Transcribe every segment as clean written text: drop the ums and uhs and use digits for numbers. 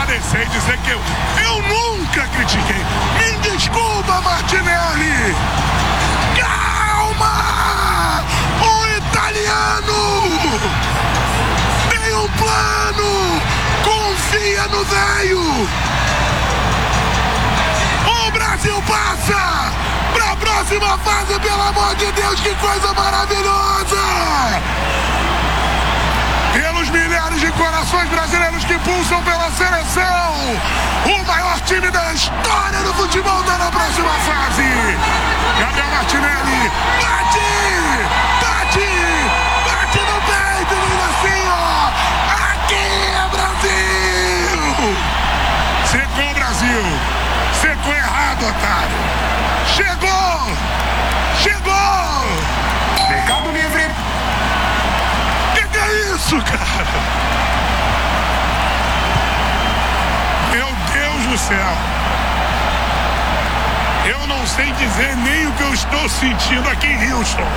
esclarecer e dizer que eu nunca critiquei. Me desculpa, Martinelli. Calma! O italiano tem um plano. Confia no velho. O Brasil passa para a próxima fase, pelo amor de Deus, que coisa maravilhosa! Pelos milhares de corações brasileiros que pulsam pela seleção, o maior time da história do futebol está na próxima fase. Gabriel Martinelli, bate no peito, diz assim, ó, aqui é Brasil! Secou o Brasil, secou errado, otário. Chegou! Mercado Livre. Que é isso, cara? Meu Deus do céu. Eu não sei dizer nem o que eu estou sentindo aqui em Houston.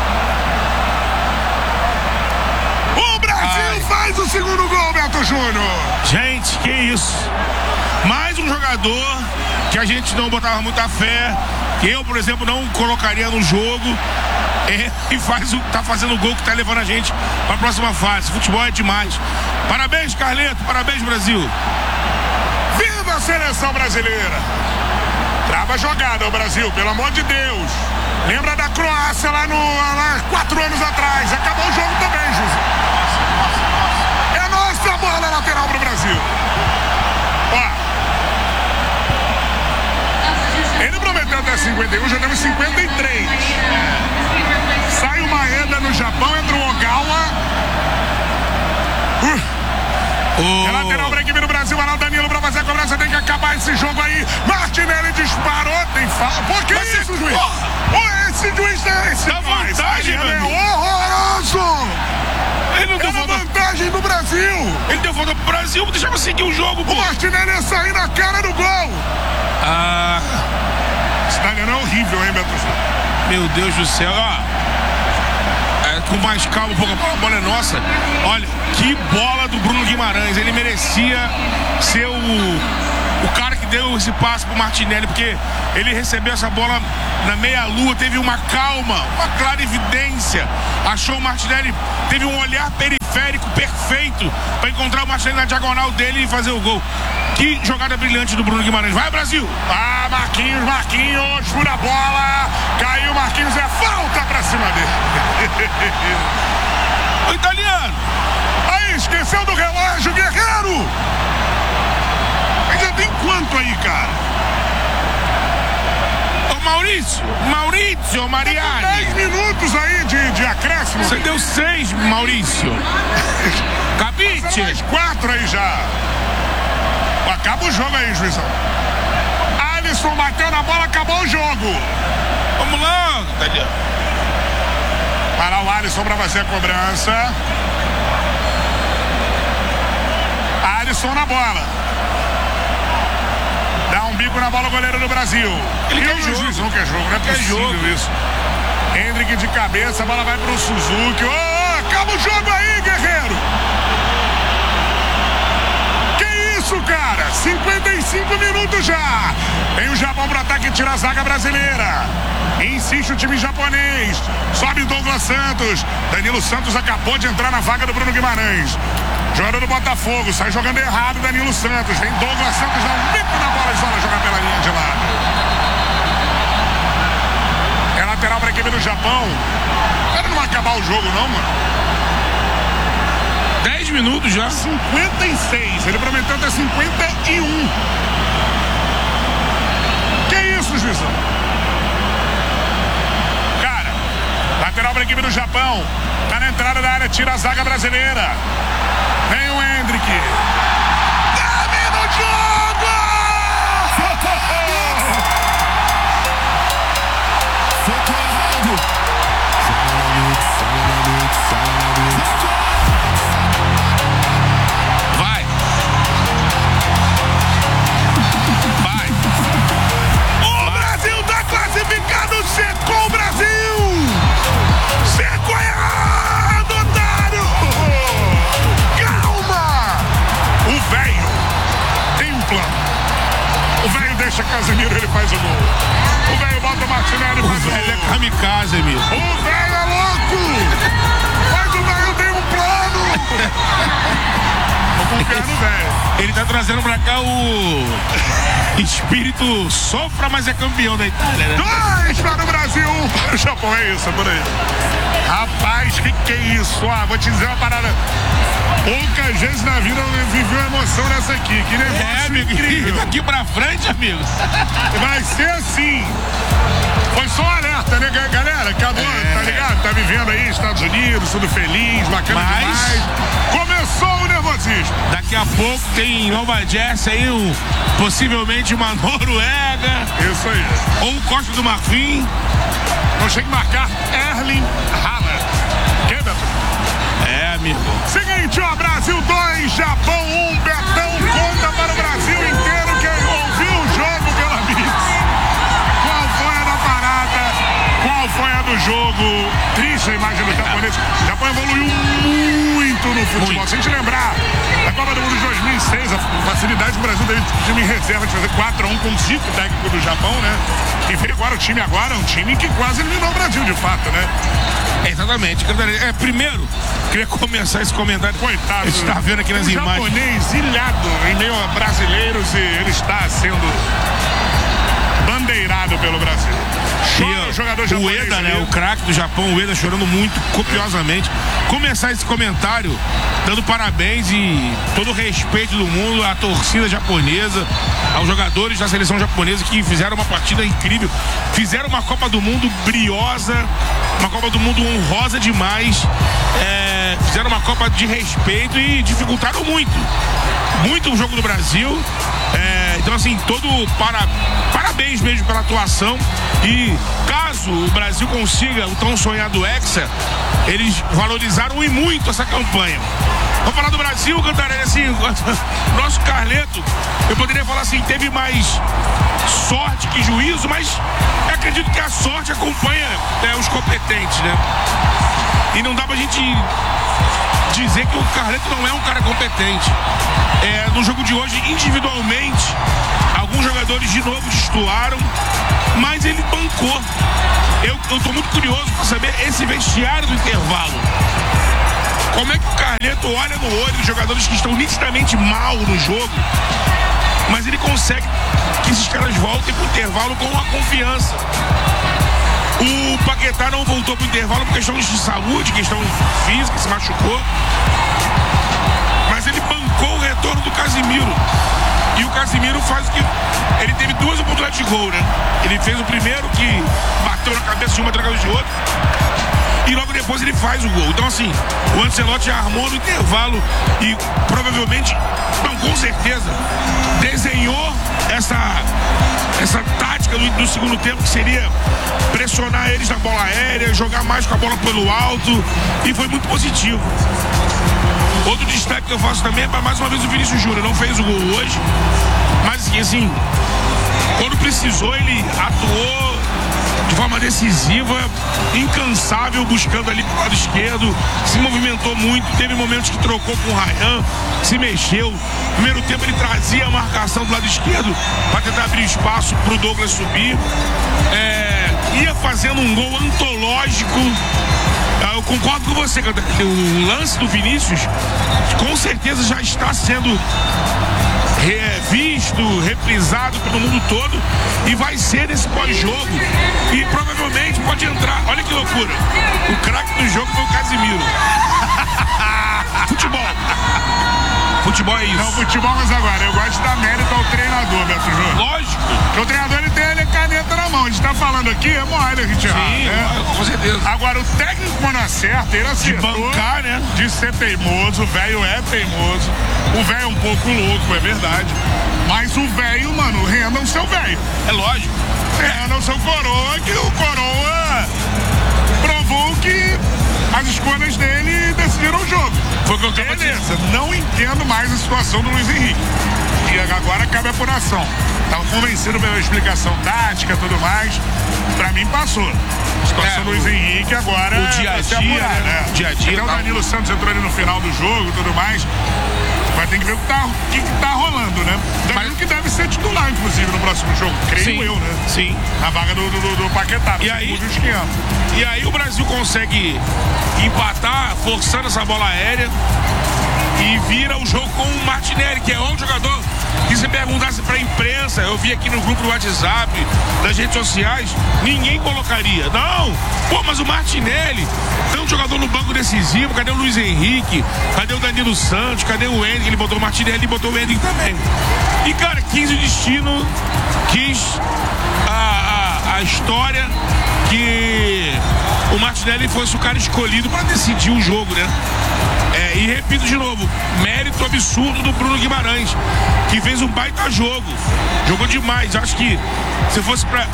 O Brasil faz o segundo gol, Beto Júnior. Gente, que isso. Mais um jogador que a gente não botava muita fé, que eu, por exemplo, não colocaria no jogo, e tá fazendo o gol que tá levando a gente para a próxima fase. Futebol é demais. Parabéns, Carleto, parabéns, Brasil. Viva a seleção brasileira. Trava a jogada o Brasil, pelo amor de Deus. Lembra da Croácia lá 4 anos atrás. Acabou o jogo também, José. É nossa bola lateral pro Brasil. Ó. Ele prometeu até 51, já temos 53. Sai o Maeda no Japão, entra o Ogawa. É lateral pra equipe do Brasil, vai lá o Danilo pra fazer a cobrança, tem que acabar esse jogo aí. Martinelli disparou, tem falta. Por que isso, juiz? Esse juiz é esse. Dá vantagem, ele é horroroso. Ele não deu vantagem do Brasil. Ele deu volta pro Brasil, deixava seguir o jogo, pô. O Martinelli ia sair na cara do gol. Esse italiano é horrível, hein, Beto? Meu Deus do céu, ó. Com mais calma, a bola é nossa. Olha, que bola do Bruno Guimarães. Ele merecia ser o cara que deu esse passe pro Martinelli, porque ele recebeu essa bola na meia-lua, teve uma calma, uma clara evidência. Achou o Martinelli, teve um olhar periférico perfeito para encontrar o Martinelli na diagonal dele e fazer o gol. Que jogada brilhante do Bruno Guimarães. Vai, Brasil! Marquinhos, fura a bola. Caiu, Marquinhos, é falta pra cima dele. O italiano. Aí, esqueceu do relógio, Guerreiro. Ainda tem quanto aí, cara? Ô, Maurício Mariani. 10 minutos aí de acréscimo. Você deu 6, Maurício. Cabite. Mais 4 aí já. Acaba o jogo aí, juizão. Alisson bateu na bola, acabou o jogo. Vamos lá, Daniel. Para o Alisson para fazer a cobrança. Alisson na bola. Dá um bico na bola o goleiro do Brasil. Ele quer o jogo. Juiz não quer jogo, não é possível isso. Hendrick de cabeça, a bola vai pro Suzuki. Acaba o jogo aí, Guerreiro. Cara, 55 minutos já. Tem o Japão pro ataque, tira a zaga brasileira. Insiste o time japonês. Sobe Douglas Santos. Danilo Santos acabou de entrar na vaga do Bruno Guimarães. Jogador do Botafogo, sai jogando errado Danilo Santos. Vem Douglas Santos, dá um bico na bola e só jogar pela linha de lado. É lateral pra equipe do Japão. Cara, não vai acabar o jogo não, mano. 10 minutos já. 56. Ele prometeu até 51. Que isso, juizão? Cara, lateral para a equipe do Japão. Tá na entrada da área, tira a zaga brasileira. Vem o Hendrick. Termina o jogo! Secou o Brasil! Secou errado, otário! Calma! deixa Casemiro, ele faz o gol. O velho bota o Martinelli e faz o gol. Ele é kamikaze, amigo. O velho é louco! Mas o velho tem um plano! Vou confiar no velho. Ele tá trazendo pra cá o espírito sofra, mas é campeão da Itália, né? 2 para o Brasil, 1 para o Japão, é isso, por aí. Rapaz, que é isso? Vou te dizer uma parada. Poucas vezes na vida eu vivi uma emoção nessa aqui. Que negócio amigo, incrível. daqui pra frente, amigo. Vai ser assim. Foi só um alerta, né, galera? Acabou, tá ligado? Tá vivendo aí Estados Unidos, tudo feliz, bacana demais. Começou o nervosismo. Daqui a pouco tem Nova Jersey aí, possivelmente uma Noruega. Isso aí. Ou Costa do Marfim. Não chega a marcar Erling Haaland. Que, Beto? É, amigo. Seguinte, ó, Brasil 2, Japão 1, Betão conta para o Brasil inteiro quem ouviu o jogo pela Mix. Qual foi a da parada? Qual foi a do jogo? Triste a imagem do japonês. O Japão evoluiu muito no futebol. Muito. Se a gente lembrar da Copa do Mundo de 2006, a facilidade que o Brasil teve de time em reserva de fazer 4-1 com o Zico, técnico do Japão, né? E veio agora o time é um time que quase eliminou o Brasil, de fato, né? Exatamente. Primeiro, queria começar esse comentário. Coitado. A gente tá vendo aqui nas imagens. Japonês ilhado em meio a brasileiros e ele está sendo bandeirado pelo Brasil. Chora o jogador japonês. O Ueda, né? O craque do Japão, o Ueda chorando muito copiosamente. Começar esse comentário dando parabéns e todo o respeito do mundo à torcida japonesa, aos jogadores da seleção japonesa que fizeram uma partida incrível, fizeram uma Copa do Mundo briosa, uma Copa do Mundo honrosa demais, fizeram uma Copa de respeito e dificultaram muito o jogo do Brasil. Então assim, parabéns mesmo pela atuação, e caso o Brasil consiga o tão sonhado Hexa, eles valorizaram e muito essa campanha. Vamos falar do Brasil, Cantarelli, assim, nosso Carleto, eu poderia falar assim, teve mais sorte que juízo, mas eu acredito que a sorte acompanha os competentes, né? E não dá pra gente dizer que o Carleto não é um cara competente. No jogo de hoje, individualmente, alguns jogadores de novo destoaram, mas ele bancou. Eu tô muito curioso para saber esse vestiário do intervalo. Como é que o Carleto olha no olho dos jogadores que estão nitidamente mal no jogo, mas ele consegue que esses caras voltem pro intervalo com uma confiança. O Paquetá não voltou pro intervalo por questões de saúde, questão física, se machucou. Mas ele bancou o retorno do Casemiro. E o Casemiro faz o que... Ele teve 2 oportunidades de gol, né? Ele fez o primeiro, que bateu na cabeça de uma, através de outra. E logo depois ele faz o gol. Então assim, o Ancelotti armou no intervalo e provavelmente, não, com certeza, desenhou essa tática do segundo tempo, que seria pressionar eles na bola aérea, jogar mais com a bola pelo alto, e foi muito positivo. Outro destaque que eu faço também é para mais uma vez o Vinícius Júnior. Não fez o gol hoje, mas assim, quando precisou ele atuou de forma decisiva, incansável, buscando ali pro lado esquerdo, se movimentou muito, teve momentos que trocou com o Ryan, se mexeu. No primeiro tempo ele trazia a marcação do lado esquerdo para tentar abrir espaço pro Douglas subir. Ia fazendo um gol antológico. Eu concordo com você, o lance do Vinícius com certeza já está sendo revisto, reprisado pelo mundo todo, e vai ser nesse pós-jogo, e provavelmente pode entrar. Olha que loucura, o craque do jogo foi o Casemiro. Futebol é isso. Não, futebol, mas agora, eu gosto de dar mérito ao treinador, Beto Júnior. Lógico. Porque o treinador, ele tem a caneta na mão. A gente tá falando aqui, é mole a gente errar. Sim, com certeza. Agora, o técnico, quando acerta, ele acertou. De bancar, né? De ser teimoso, o velho é teimoso. O velho é um pouco louco, é verdade. Mas o velho, mano, renda o seu velho. É lógico. Renda o seu coroa, que o coroa provou que as escolhas dele decidiram o jogo. Foi o que eu tava Beleza, não entendo mais a situação do Luiz Henrique. E agora cabe a apuração. Tava convencido pela explicação tática e tudo mais. Pra mim passou. A situação do Luiz Henrique agora o dia a dia, apurar, né? O dia a dia. Até o Danilo Santos entrou ali no final do jogo e tudo mais. Vai ter que ver o que tá rolando, né? Danilo que deve ser titular, inclusive, no próximo jogo. Creio Sim, eu, né? sim. A vaga do Paquetá. E aí o Brasil consegue empatar, forçando essa bola aérea, e vira o jogo com o Martinelli, que é outro jogador que, se perguntasse pra imprensa, eu vi aqui no grupo do WhatsApp, das redes sociais, ninguém colocaria. Não! Pô, mas o Martinelli tem um jogador no banco decisivo. Cadê o Luiz Henrique? Cadê o Danilo Santos? Cadê o Henrique? Ele botou o Martinelli e botou o Henrique também. E, cara, quis o destino, quis a história que o Martinelli fosse o cara escolhido para decidir o jogo, né? E repito de novo, mérito absurdo do Bruno Guimarães, que fez um baita jogo. Jogou demais. Acho que se fosse pra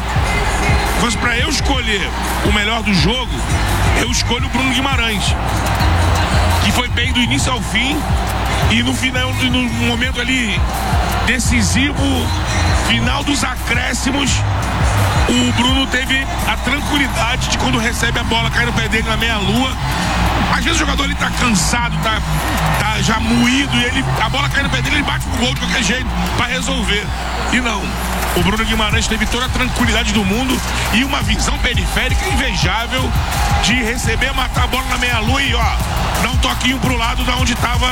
eu escolher o melhor do jogo, eu escolho o Bruno Guimarães, que foi bem do início ao fim, e no final, no momento ali decisivo, final dos acréscimos, o Bruno teve a tranquilidade de, quando recebe a bola, cair no pé dele na meia-lua. Às vezes o jogador ele tá cansado, tá já moído, e a bola cai no pé dele, ele bate pro gol de qualquer jeito pra resolver. E não, o Bruno Guimarães teve toda a tranquilidade do mundo e uma visão periférica invejável de receber, matar a bola na meia-lua e dar um toquinho pro lado da onde tava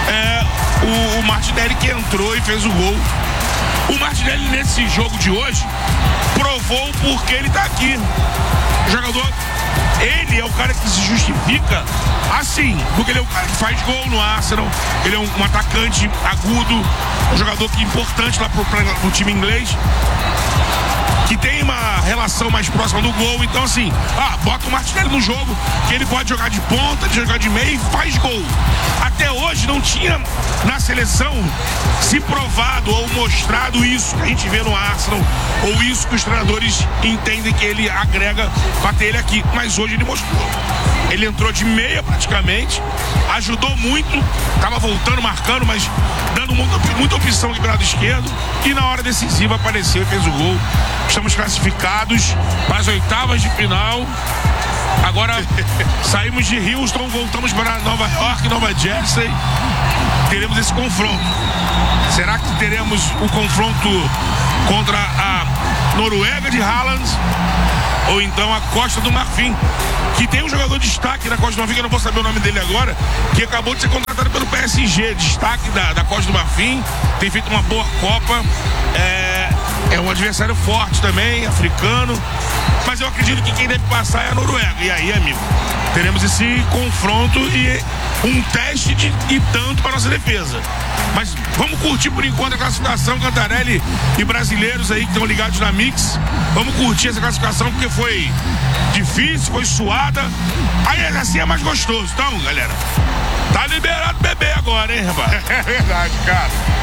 o Martinelli, que entrou e fez o gol. O Martinelli, nesse jogo de hoje, provou porque ele tá aqui. O jogador, ele é o cara que se justifica assim, porque ele é o cara que faz gol no Arsenal, ele é um atacante agudo, um jogador que é importante lá pro time inglês, que tem uma relação mais próxima do gol. Então, assim, bota o Martinelli no jogo, que ele pode jogar de ponta, jogar de meio e faz gol. Até hoje não tinha na seleção se provado ou mostrado isso que a gente vê no Arsenal, ou isso que os treinadores entendem que ele agrega pra ter ele aqui. Mas hoje ele mostrou. Ele entrou de meia praticamente, ajudou muito, tava voltando, marcando, mas dando muita opção aqui pro lado esquerdo, e na hora decisiva apareceu e fez o gol. Estamos classificados para as oitavas de final. Agora saímos de Houston, voltamos para Nova York, Nova Jersey. Teremos esse confronto. Será que teremos o confronto contra a Noruega de Haaland, ou então a Costa do Marfim, que tem um jogador de destaque na Costa do Marfim, que eu não vou saber o nome dele agora, que acabou de ser contratado pelo PSG, destaque da Costa do Marfim, tem feito uma boa Copa, é um adversário forte também, africano, mas eu acredito que quem deve passar é a Noruega. E aí, amigo, teremos esse confronto e um teste e tanto para nossa defesa. Mas vamos curtir por enquanto a classificação, Cantarelli e brasileiros aí que estão ligados na Mix. Vamos curtir essa classificação porque foi difícil, foi suada. Aí assim é mais gostoso. Então, galera, tá liberado beber agora, hein, rapaz? É verdade, cara.